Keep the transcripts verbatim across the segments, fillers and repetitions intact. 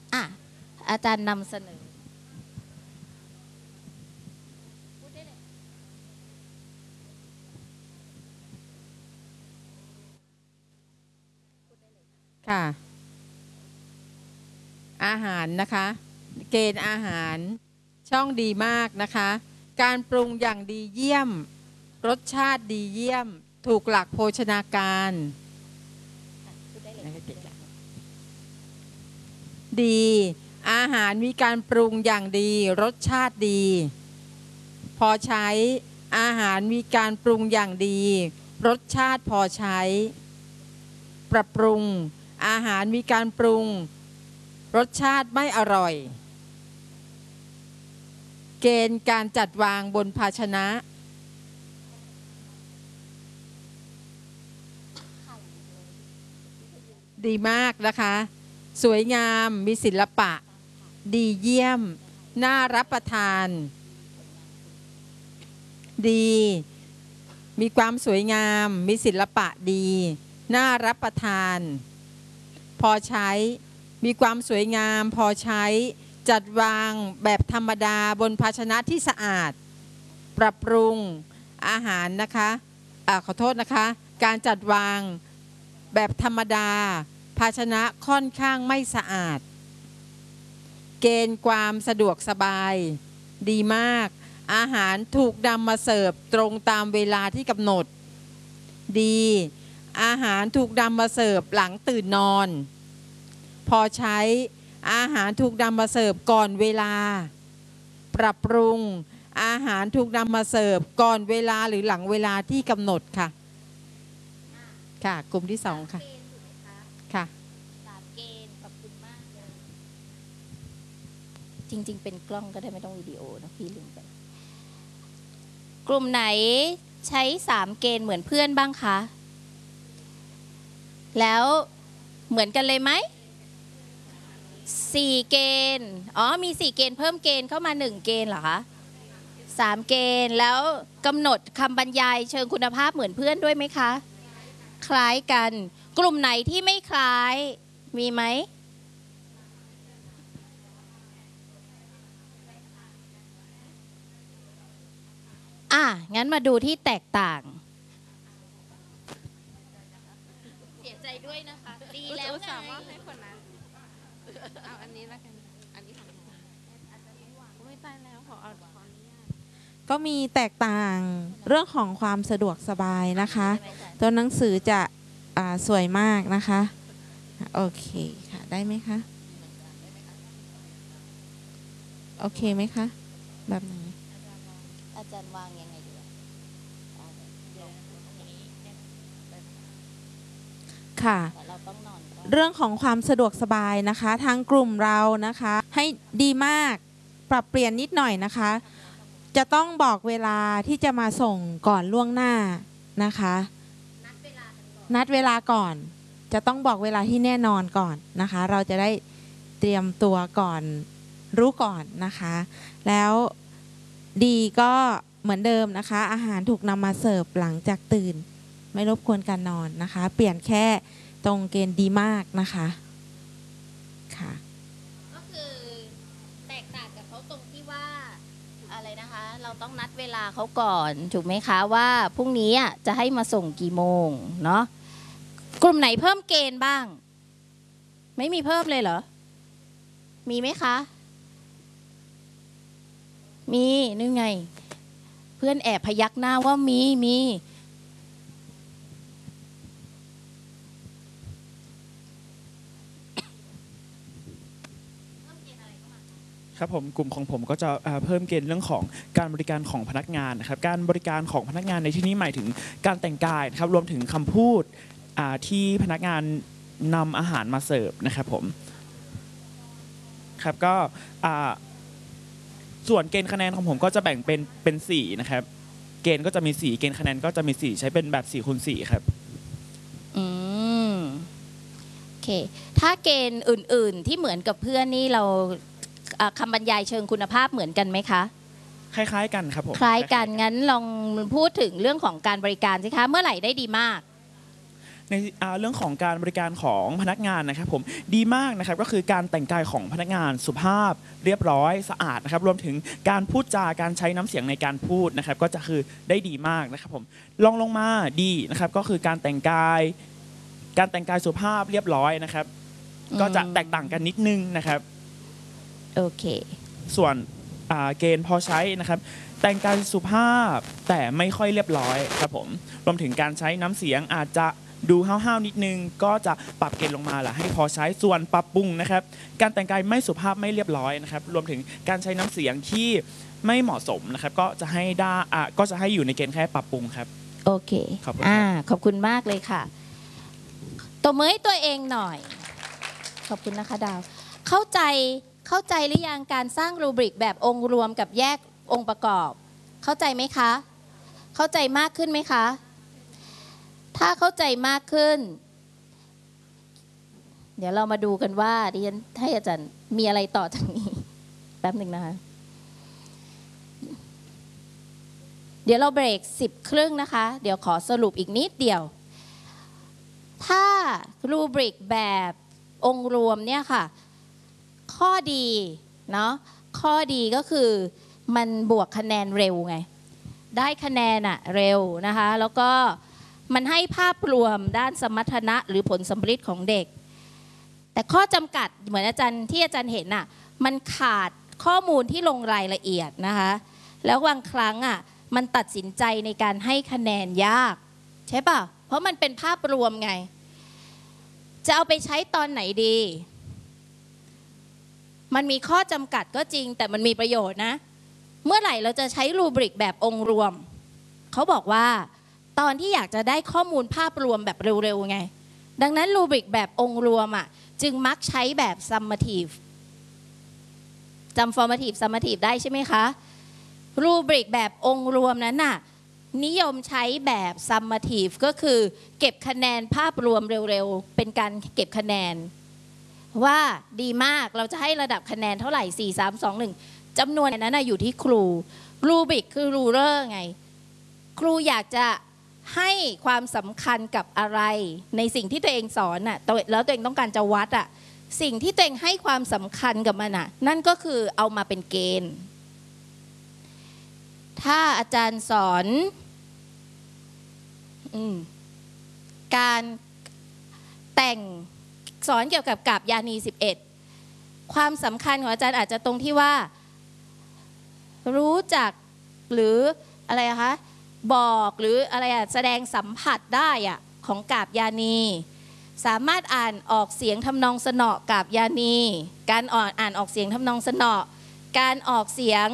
อ่ะอาจารย์นำเสนอค่ะอาหารนะคะเกณฑ์อาหารช่องดีมากนะคะการปรุงอย่างดีเยี่ยมรสชาติดีเยี่ยมถูกหลักโภชนาการดีอาหารมีการปรุงอย่างดีรสชาติดีพอใช้อาหารมีการปรุงอย่างดีรสชาติพอใช้ปรับปรุงอาหารมีการปรุงรสชาติไม่อร่อยเกณฑ์การจัดวางบนภาชนะดีมากนะคะสวยงามมีศิลปะดีเยี่ยมน่ารับประทานดีมีความสวยงามมีศิลปะดีน่ารับประทานพอใช้มีความสวยงามพอใช้จัดวางแบบธรรมดาบนภาชนะที่สะอาดปรับปรุงอาหารนะคะอ่าขอโทษนะคะการจัดวางแบบธรรมดาภาชนะค่อนข้างไม่สะอาดเกณฑ์ความสะดวกสบายดีมากอาหารถูกนำมาเสิร์ฟตรงตามเวลาที่กำหนดดีอาหารถูกนำมาเสิร์ฟหลังตื่นนอนพอใช้อาหารถูกนำมาเสิร์ฟก่อนเวลาปรับปรุงอาหารถูกนำมาเสิร์ฟก่อนเวลาหรือหลังเวลาที่กำหนดค่ะค่ะกลุ่มที่สองค่ะค่ะสามเกณฑ์ขอบคุณมากเลยจริงๆเป็นกล้องก็ได้ไม่ต้องวิดีโอนะพี่ลืมไปกลุ่มไหนใช้สามเกณฑ์เหมือนเพื่อนบ้างคะแล้วเหมือนกันเลยไหมสี่เกณฑ์อ๋อมีสี่เกณฑ์เพิ่มเกณฑ์เข้ามาหนึ่งเกณฑ์เหรอคะสามเกณฑ์แล้วกำหนดคำบรรยายเชิงคุณภาพเหมือนเพื่อนด้วยไหมคะคล้ายกันกลุ่มไหนที่ไม่คล้ายมีไหมอ่ะงั้นมาดูที่แตกต่างเสียใจด้วยนะคะดีแล้วไงให้คนนั้นเอาอันนี้แล้วกันอันนี้ของไม่ตายแล้วขอเอาขออนุญาตก็มีแตกต่างเรื่องของความสะดวกสบายนะคะตัวหนังสือจะสวยมากนะคะโอเคค่ะได้ไหมคะโอเคไหมคะแบบไหนอาจารย์วางยังไงดีค่ะเรื่องของความสะดวกสบายนะคะทางกลุ่มเรานะคะให้ดีมากปรับเปลี่ยนนิดหน่อยนะคะจะต้องบอกเวลาที่จะมาส่งก่อนล่วงหน้านะคะนัดเวลาก่อนจะต้องบอกเวลาที่แน่นอนก่อนนะคะเราจะได้เตรียมตัวก่อนรู้ก่อนนะคะแล้วดีก็เหมือนเดิมนะคะอาหารถูกนำมาเสิร์ฟหลังจากตื่นไม่รบกวนการนอนนะคะเปลี่ยนแค่ตรงเกณฑ์ดีมากนะคะค่ะก็คือแตกต่างกับเขาตรงที่ว่าอะไรนะคะเราต้องนัดเวลาเขาก่อนถูกไหมคะว่าพรุ่งนี้จะให้มาส่งกี่โมงเนาะกลุ่มไหนเพิ่มเกณฑ์บ้างไม่มีเพิ่มเลยเหรอมีไหมคะมีนึกไงเพื่อนแอบพยักหน้าว่ามีมีครับผมกลุ่มของผมก็จะเพิ่มเกณฑ์เรื่องของการบริการของพนักงานนะครับการบริการของพนักงานในที่นี้หมายถึงการแต่งกายนะครับรวมถึงคำพูดที่พนักงานนำอาหารมาเสิร์ฟนะครับผมครับก็ส่วนเกณฑ์คะแนนของผมก็จะแบ่งเป็นเป็นสี่นะครับเกณฑ์ก็จะมีสี่เกณฑ์คะแนนก็จะมีสี่ใช้เป็นแบบสี่คูณสี่ครับอืมโอเคถ้าเกณฑ์อื่นๆที่เหมือนกับเพื่อนนี่เราคำบรรยายเชิงคุณภาพเหมือนกันไหมคะคล้ายๆกันครับผมคล้ายกันงั้นลองพูดถึงเรื่องของการบริการสิคะเมื่อไหร่ได้ดีมากในเรื่องของการบริการของพนักงานนะครับผมดีมากนะครับก็คือการแต่งกายของพนักงานสุภาพเรียบร้อยสะอาดนะครับรวมถึงการพูดจาการใช้น้ำเสียงในการพูดนะครับก็จะคือได้ดีมากนะครับผมลองลงมาดีนะครับก็คือการแต่งกายการแต่งกายสุภาพเรียบร้อยนะครับก็จะแตกต่างกันนิดนึงนะครับโอเคส่วนเกณฑ์พอใช้นะครับแต่งกายสุภาพแต่ไม่ค่อยเรียบร้อยครับผมรวมถึงการใช้น้ำเสียงอาจจะดูห้าวๆนิดนึงก็จะปรับเกณฑ์ลงมาละให้พอใช้ส่วนปรับปรุงนะครับการแต่งกายไม่สุภาพไม่เรียบร้อยนะครับรวมถึงการใช้น้ำเสียงที่ไม่เหมาะสมนะครับก็จะให้ได้อ่ะก็จะให้อยู่ในเกณฑ์แค่ปรับปรุงครับโอเคขอบคุณอ่าขอบคุณมากเลยค่ะตบมือให้ตัวเองหน่อยขอบคุณนะคะดาวเข้าใจเข้าใจหรือยังการสร้างรูบริกแบบองค์รวมกับแยกองค์ประกอบเข้าใจไหมคะเข้าใจมากขึ้นไหมคะถ้าเข้าใจมากขึ้นเดี๋ยวเรามาดูกันว่าดิฉันให้อาจารย์มีอะไรต่อจากนี้แป๊บหนึ่งนะคะเดี๋ยวเราเบรกสิบครึ่งนะคะเดี๋ยวขอสรุปอีกนิดเดียวถ้ารูบริกแบบองค์รวมเนี่ยค่ะข้อดีเนาะข้อดีก็คือมันบวกคะแนนเร็วไงได้คะแนนอะเร็วนะคะแล้วก็มันให้ภาพรวมด้านสมรรถนะหรือผลสัมฤทธิ์ของเด็กแต่ข้อจำกัดเหมือนอาจารย์ที่อาจารย์เห็นน่ะมันขาดข้อมูลที่ลงรายละเอียดนะคะแล้วบางครั้งอ่ะมันตัดสินใจในการให้คะแนนยากใช่ป่ะเพราะมันเป็นภาพรวมไงจะเอาไปใช้ตอนไหนดีมันมีข้อจำกัดก็จริงแต่มันมีประโยชน์นะเมื่อไหร่เราจะใช้รูบริกแบบองค์รวมเขาบอกว่าตอนที่อยากจะได้ข้อมูลภาพรวมแบบเร็วๆไงดังนั้นรูบริกแบบองค์รวมอ่ะจึงมักใช้แบบ summative จำ formative summative ได้ใช่ไหมคะรูบริกแบบองค์รวมนั้นน่ะนิยมใช้แบบ summative ก็คือเก็บคะแนนภาพรวมเร็วๆเป็นการเก็บคะแนนว่าดีมากเราจะให้ระดับคะแนนเท่าไหร่สี่ สาม สอง หนึ่งจำนวนนั้นอยู่ที่ครูรูบริกคือรูเลอร์ไงครูอยากจะให้ความสำคัญกับอะไรในสิ่งที่ตัวเองสอนน่ะแล้วตัวเองต้องการจะวัดอ่ะสิ่งที่ตัวเองให้ความสำคัญกับมันน่ะนั่นก็คือเอามาเป็นเกณฑ์ถ้าอาจารย์สอนอืมการแต่งสอนเกี่ยวกับกาบยานีสิบเอ็ดความสำคัญของอาจารย์อาจจะตรงที่ว่ารู้จักหรืออะไรคะบอกหรืออะไรอะแสดงสัมผัสได้อะของกาบยานีสามารถอ่านออกเสียงทำนองสนอกาบยานีการอ่านอ่านออกเสียงทำนองสนอการออกเสียง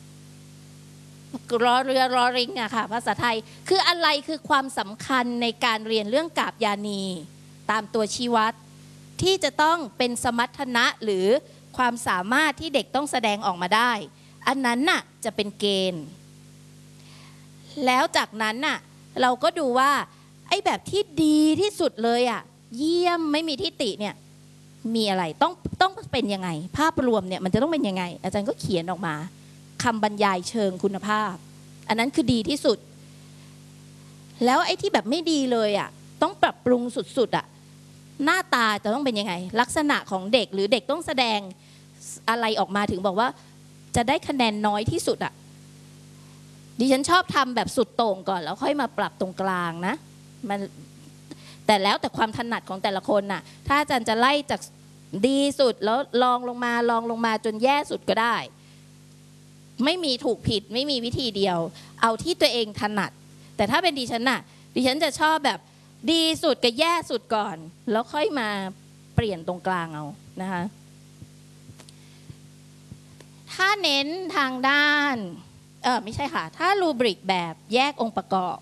รอเรือรอริงอะค่ะภาษาไทยคืออะไรคือความสำคัญในการเรียนเรื่องกาบยานีตามตัวชี้วัดที่จะต้องเป็นสมรรถนะหรือความสามารถที่เด็กต้องแสดงออกมาได้อันนั้นน่ะจะเป็นเกณฑ์แล้วจากนั้นน่ะเราก็ดูว่าไอ้แบบที่ดีที่สุดเลยอ่ะเยี่ยมไม่มีทิฏฐิเนี่ยมีอะไรต้องต้องเป็นยังไงภาพรวมเนี่ยมันจะต้องเป็นยังไงอาจารย์ก็เขียนออกมาคำบรรยายเชิงคุณภาพอันนั้นคือดีที่สุดแล้วไอ้ที่แบบไม่ดีเลยอ่ะต้องปรับปรุงสุดๆอ่ะหน้าตาจะต้องเป็นยังไงลักษณะของเด็กหรือเด็กต้องแสดงอะไรออกมาถึงบอกว่าจะได้คะแนนน้อยที่สุดอ่ะดิฉันชอบทำแบบสุดโต่งก่อนแล้วค่อยมาปรับตรงกลางนะมันแต่แล้วแต่ความถนัดของแต่ละคนน่ะถ้าอาจารย์จะไล่จากดีสุดแล้วลองลงมาลองลงมาจนแย่สุดก็ได้ไม่มีถูกผิดไม่มีวิธีเดียวเอาที่ตัวเองถนัดแต่ถ้าเป็นดิฉันน่ะดิฉันจะชอบแบบดีสุดกับแย่สุดก่อนแล้วค่อยมาเปลี่ยนตรงกลางเอานะคะถ้าเน้นทางด้านเออไม่ใช่ค่ะถ้ารูบริกแบบแยกองค์ประกอบ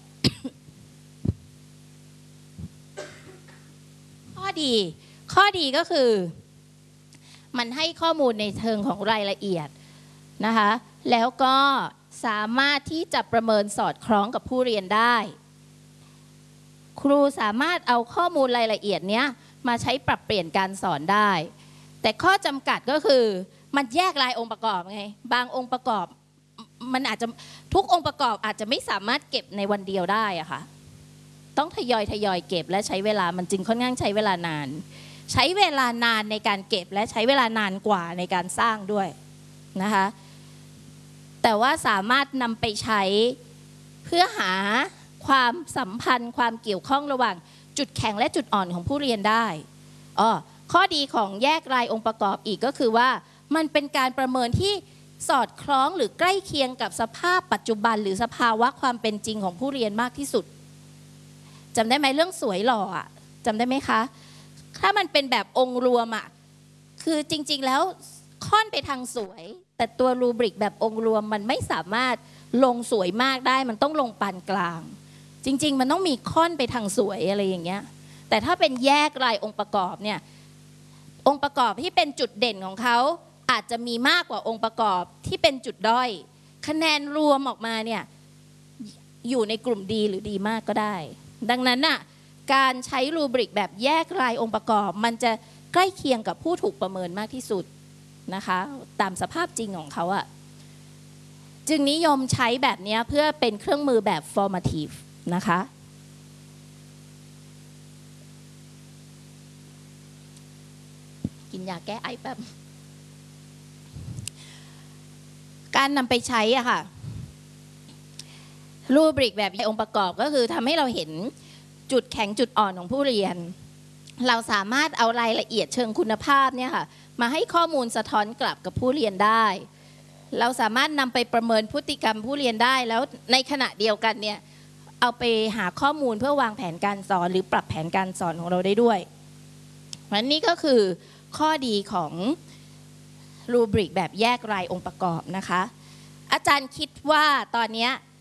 ข้อดีข้อดีก็คือมันให้ข้อมูลในเชิงของรายละเอียดนะคะแล้วก็สามารถที่จะประเมินสอดคล้องกับผู้เรียนได้ครูสามารถเอาข้อมูลรายละเอียดเนี้ยมาใช้ปรับเปลี่ยนการสอนได้แต่ข้อจำกัดก็คือมันแยกรายองค์ประกอบไงบางองค์ประกอบมันอาจจะทุกองค์ประกอบอาจจะไม่สามารถเก็บในวันเดียวได้อะค่ะต้องทยอยทยอยเก็บและใช้เวลามันจึงค่อนข้างใช้เวลานาน ใช้เวลานานในการเก็บและใช้เวลานานกว่าในการสร้างด้วยนะคะแต่ว่าสามารถนำไปใช้เพื่อหาความสัมพันธ์ความเกี่ยวข้องระหว่างจุดแข็งและจุดอ่อนของผู้เรียนได้อ๋อข้อดีของแยกรายองค์ประกอบอีกก็คือว่ามันเป็นการประเมินที่สอดคล้องหรือใกล้เคียงกับสภาพปัจจุบันหรือสภาวะความเป็นจริงของผู้เรียนมากที่สุดจำได้ไหมเรื่องสวยหล่ออ่ะจำได้ไหมคะถ้ามันเป็นแบบองค์รวมอ่ะคือจริงๆแล้วค่อนไปทางสวยแต่ตัวรูบริกแบบองค์รวมมันไม่สามารถลงสวยมากได้มันต้องลงปานกลางจริงๆมันต้องมีค่อนไปทางสวยอะไรอย่างเงี้ยแต่ถ้าเป็นแยกรายองค์ประกอบเนี่ยองค์ประกอบที่เป็นจุดเด่นของเขาอาจจะมีมากกว่าองค์ประกอบที่เป็นจุดด้อยคะแนนรวมออกมาเนี่ยอยู่ในกลุ่มดีหรือดีมากก็ได้ดังนั้นน่ะการใช้รูบริกแบบแยกรายองค์ประกอบมันจะใกล้เคียงกับผู้ถูกประเมินมากที่สุดนะคะตามสภาพจริงของเขาอะจึงนิยมใช้แบบนี้เพื่อเป็นเครื่องมือแบบ formative นะคะกินยาแก้ไอแป๊บการนำไปใช้อะค่ะรูบริกแบบองค์ประกอบก็คือทำให้เราเห็นจุดแข็งจุดอ่อนของผู้เรียนเราสามารถเอารายละเอียดเชิงคุณภาพเนี่ยค่ะมาให้ข้อมูลสะท้อนกลับกับผู้เรียนได้เราสามารถนำไปประเมินพฤติกรรมผู้เรียนได้แล้วในขณะเดียวกันเนี่ยเอาไปหาข้อมูลเพื่อวางแผนการสอนหรือปรับแผนการสอนของเราได้ด้วยอันนี้ก็คือข้อดีของรูบริกแบบแยกรายองค์ประกอบนะคะอาจารย์คิดว่าตอนนี้